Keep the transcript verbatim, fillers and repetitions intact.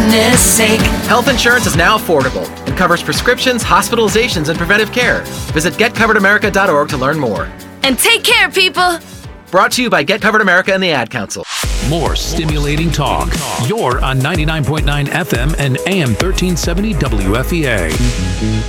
goodness sake. Health insurance is now affordable and covers prescriptions, hospitalizations, and preventive care. Visit get covered america dot org to learn more. And take care, people. Brought to you by Get Covered America and the Ad Council. More stimulating talk. You're on ninety-nine point nine F M and A M thirteen seventy W F E A.